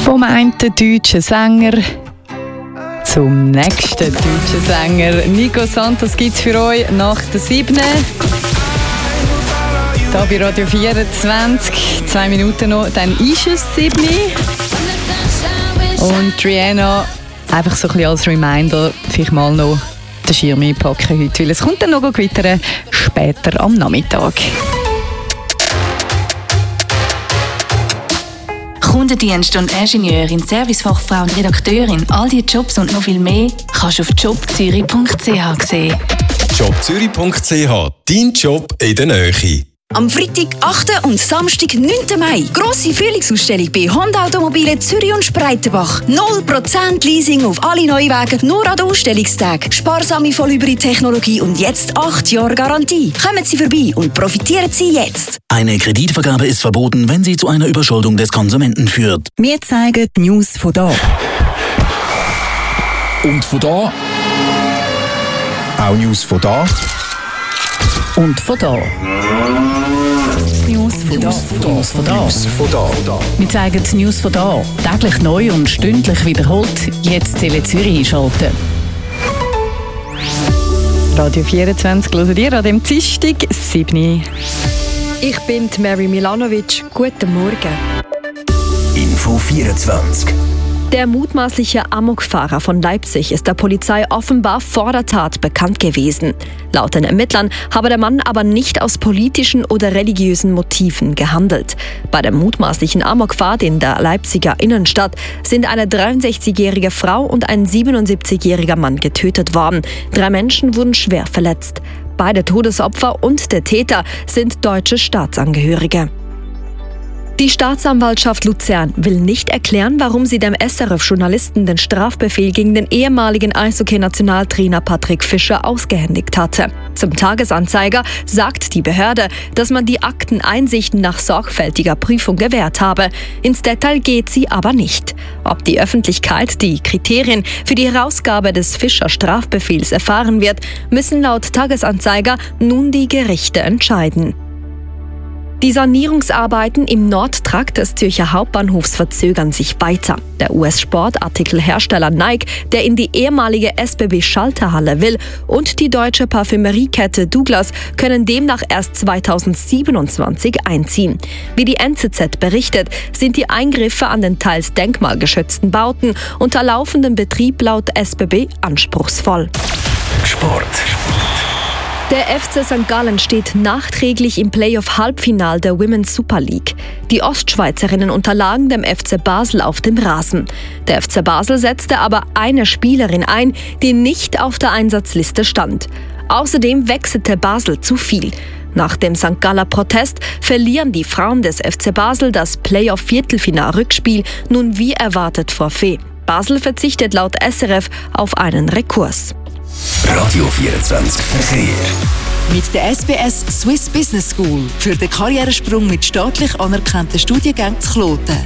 Vom einen deutschen Sänger zum nächsten deutschen Sänger. Nico Santos gibt es für euch nach der 7. Hier bei Radio 24. 2 Minuten noch, dann ist es 7. Und Rihanna, einfach so ein bisschen als Reminder, vielleicht mal noch den Schirm einpacken heute, weil es kommt dann noch gewittern, später am Nachmittag. Kundendienst und Ingenieurin, Servicefachfrau und Redakteurin, all diese Jobs und noch viel mehr kannst du auf jobzürich.ch sehen. jobzürich.ch, dein Job in der Nähe. Am Freitag, 8. und Samstag, 9. Mai. Grosse Frühlingsausstellung bei Honda Automobilen Zürich und Spreitenbach. 0% Leasing auf alle Neuwagen, nur an den Ausstellungstagen. Sparsame Vollhybrid-Technologie und jetzt 8 Jahre Garantie. Kommen Sie vorbei und profitieren Sie jetzt. Eine Kreditvergabe ist verboten, wenn sie zu einer Überschuldung des Konsumenten führt. Wir zeigen die News von da. Und von da. Auch News von da. Und von da. News von da. News von da. Wir zeigen die News von da. Täglich neu und stündlich wiederholt. Jetzt Tele Zürich einschalten. Radio 24 hören ihr an dem Dienstag 7. Ich bin Mary Milanovic. Guten Morgen. Info 24. Der mutmaßliche Amokfahrer von Leipzig ist der Polizei offenbar vor der Tat bekannt gewesen. Laut den Ermittlern habe der Mann aber nicht aus politischen oder religiösen Motiven gehandelt. Bei der mutmaßlichen Amokfahrt in der Leipziger Innenstadt sind eine 63-jährige Frau und ein 77-jähriger Mann getötet worden. 3 Menschen wurden schwer verletzt. Beide Todesopfer und der Täter sind deutsche Staatsangehörige. Die Staatsanwaltschaft Luzern will nicht erklären, warum sie dem SRF-Journalisten den Strafbefehl gegen den ehemaligen Eishockey-Nationaltrainer Patrick Fischer ausgehändigt hatte. Zum Tagesanzeiger sagt die Behörde, dass man die Akteneinsichten nach sorgfältiger Prüfung gewährt habe. Ins Detail geht sie aber nicht. Ob die Öffentlichkeit die Kriterien für die Herausgabe des Fischer-Strafbefehls erfahren wird, müssen laut Tagesanzeiger nun die Gerichte entscheiden. Die Sanierungsarbeiten im Nordtrakt des Zürcher Hauptbahnhofs verzögern sich weiter. Der US-Sportartikelhersteller Nike, der in die ehemalige SBB-Schalterhalle will, und die deutsche Parfümeriekette Douglas können demnach erst 2027 einziehen. Wie die NZZ berichtet, sind die Eingriffe an den teils denkmalgeschützten Bauten unter laufendem Betrieb laut SBB anspruchsvoll. Sport. Der FC St. Gallen steht nachträglich im Playoff-Halbfinal der Women's Super League. Die Ostschweizerinnen unterlagen dem FC Basel auf dem Rasen. Der FC Basel setzte aber eine Spielerin ein, die nicht auf der Einsatzliste stand. Außerdem wechselte Basel zu viel. Nach dem St. Galler Protest verlieren die Frauen des FC Basel das Playoff-Viertelfinal-Rückspiel nun wie erwartet forfait. Basel verzichtet laut SRF auf einen Rekurs. Radio 24 Verkehr. Mit der SBS Swiss Business School für den Karrieresprung mit staatlich anerkannten Studiengängen zu Kloten.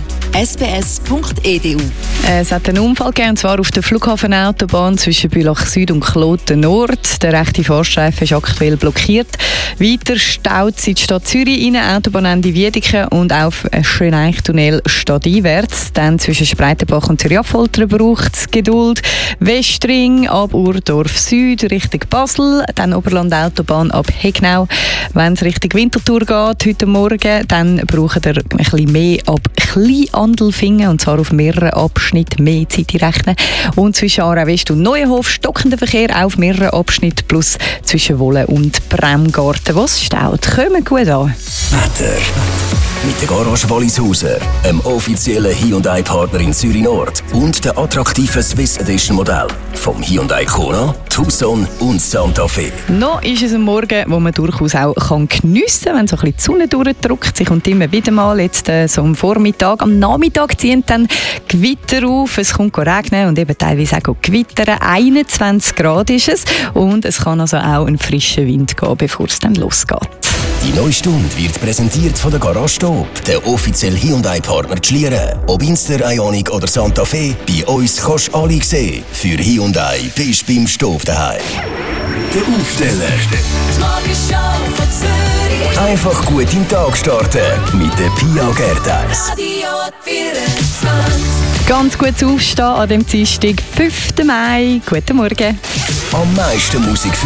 sbs.edu. Es hat einen Unfall gegeben, und zwar auf der Flughafenautobahn zwischen Bülach Süd und Kloten Nord. Der rechte Fahrstreifen ist aktuell blockiert. Weiter staut sie die Stadt Zürich rein, Autobahnende Wiedeke und auf Schöneichtunnel stadteinwärts. Dann zwischen Spreitenbach und Zürich-Affoltern braucht es Geduld. Westring ab Urdorf Süd Richtung Basel, dann Oberland-Autobahn ab Hegnau. Wenn es Richtung Winterthur geht, heute Morgen, dann braucht ihr ein bisschen mehr ab Kleinandelfingen, und zwar auf mehreren Abschnitten mehr Zeit rechnen. Und zwischen Aarau West und Neuenhof stockender Verkehr auf mehreren Abschnitten, plus zwischen Wolle und Bremgarten. Was staut? Kommen gut an. Wetter. Mit der Garage Wallishausen, einem offiziellen Hyundai-Partner in Zürich Nord und der attraktiven Swiss Edition Modell vom Hyundai Kona, Tucson und Santa Fe. Noch ist es ein Morgen, wo man durchaus auch geniessen kann, wenn so ein bisschen die Sonne durchdrückt. Sie kommt immer wieder mal, jetzt so am Vormittag. Am Nachmittag ziehen dann Gewitter auf, es kommt regnen und eben teilweise auch gewittern. 21 Grad ist es und es kann also auch ein frischer Wind gehen, bevor es dann losgeht. Die neue Stunde wird präsentiert von der Garage Stob, der offizielle Hyundai-Partner Schlieren. Ob Inster, Ioniq oder Santa Fe, bei uns kannst du alle sehen. Für Hyundai bist du beim Stob daheim. Der Aufsteller. Die Morgenshow von Zürich. Einfach gut in den Tag starten mit der Pia Gerteis. Radio 24. Ganz gut Aufstehen an dem Dienstag, 5. Mai. Guten Morgen. Am meisten Musik für